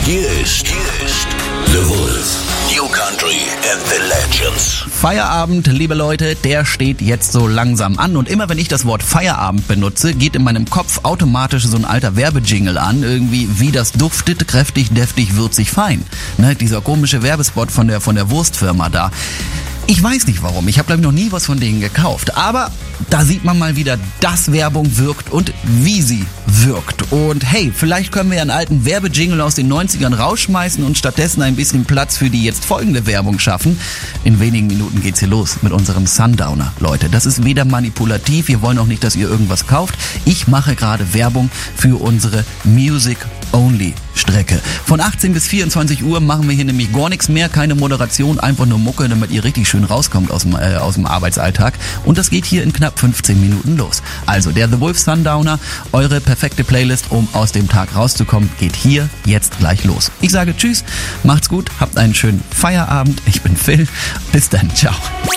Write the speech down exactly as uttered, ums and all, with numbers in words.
Hier ist, hier ist The Wolf. New Country and the Legends. Feierabend, liebe Leute, der steht jetzt so langsam an. Und immer wenn ich das Wort Feierabend benutze, geht in meinem Kopf automatisch so ein alter Werbejingle an. Irgendwie, wie das duftet, kräftig, deftig, würzig, fein. Ne, dieser komische Werbespot von der, von der Wurstfirma da. Ich weiß nicht warum, ich habe glaube ich noch nie was von denen gekauft, aber da sieht man mal wieder, dass Werbung wirkt und wie sie wirkt. Und hey, vielleicht können wir ja einen alten Werbejingle aus den neunzigern rausschmeißen und stattdessen ein bisschen Platz für die jetzt folgende Werbung schaffen. In wenigen Minuten geht's hier los mit unserem Sundowner, Leute. Das ist weder manipulativ, wir wollen auch nicht, dass ihr irgendwas kauft. Ich mache gerade Werbung für unsere Music-Only-Strecke. Von achtzehn bis vierundzwanzig Uhr machen wir hier nämlich gar nichts mehr, keine Moderation, einfach nur Mucke, damit ihr richtig schön rauskommt aus dem, äh, aus dem Arbeitsalltag. Und das geht hier in knapp fünfzehn Minuten los. Also der The Wolf Sundowner, eure perfekte Playlist, um aus dem Tag rauszukommen, geht hier jetzt gleich los. Ich sage tschüss, macht's gut, habt einen schönen Feierabend. Ich bin Phil. Bis dann, ciao.